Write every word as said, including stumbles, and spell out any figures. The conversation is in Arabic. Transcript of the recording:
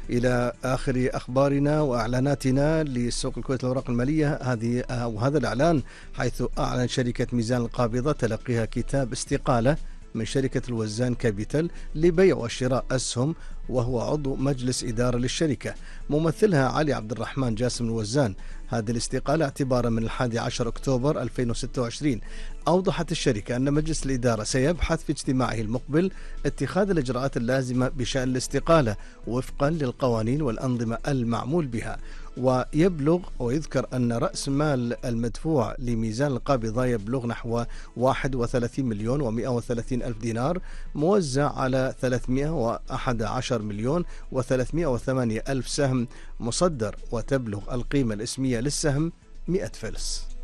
إلى آخر أخبارنا وإعلاناتنا لسوق الكويت للأوراق المالية، هذه وهذا الإعلان حيث أعلن شركة ميزان القابضة تلقيها كتاب استقالة من شركة الوزان كابيتال لبيع وشراء أسهم، وهو عضو مجلس إدارة للشركة ممثلها علي عبد الرحمن جاسم الوزان. هذه الاستقالة اعتبارا من الحادي عشر أكتوبر ألفين وستة وعشرين. أوضحت الشركة أن مجلس الإدارة سيبحث في اجتماعه المقبل اتخاذ الإجراءات اللازمة بشأن الاستقالة وفقا للقوانين والأنظمة المعمول بها. ويبلغ ويذكر أن رأس مال المدفوع لميزان القابضة يبلغ نحو واحد وثلاثين مليون ومئة وثلاثين ألف دينار، موزع على ثلاثمئة وأحد عشر مليون وثلاثمئة وثمانية ألف سهم مصدر، وتبلغ القيمة الإسمية للسهم مئة فلس.